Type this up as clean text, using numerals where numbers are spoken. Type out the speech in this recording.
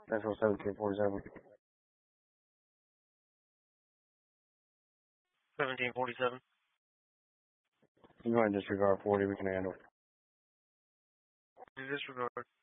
Central 1747. 1747. You go ahead and disregard 40, we can handle. Disregard.